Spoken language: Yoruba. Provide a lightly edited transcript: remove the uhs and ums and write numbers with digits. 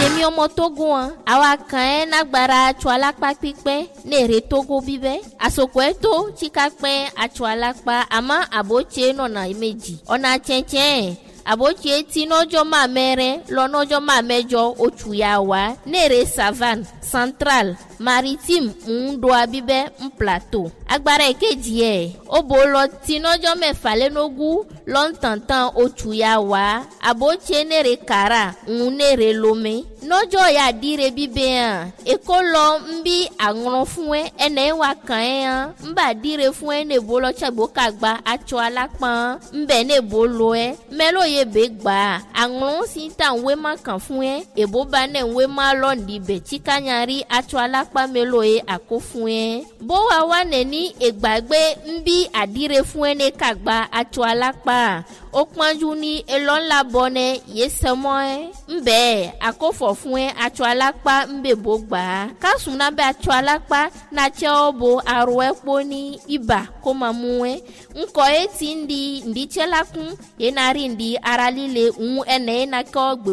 Yemi omo Togo awa kan nagbara atwalakpa pipe nere Togo bibe asokweto chikakpe atwalakpa ama aboche nona imeji ona chenchen aboche ti nojo ma mere lo nojo ma mejo otuyawa nere savane central maritime ndo abibe plateau agbara ekeji obolo ti nojo mefa lenogu lontantan otuyawa aboche nere kara nere lome nojo ya dire bibe ekolo mbi agron fun ene wa kan mba dire fun ne bolo chagbo kagba acho alapa mbe ne bolo melo ye be gba agron si tan we ma kan fun ebo ba ne we ma lo ndi be chikanyari acho alapa melo akofun bo wa ne ni egbagbe mbi adire fun ne kagba acho alapa okpanju ni elon la bone yesemo mbe akofo fún acho alapa mbe bogba kasuna be acho alapa na che obo aro epo ni iba ko mamu nko eti ndi chelakun yenari ndi aralile ene na ko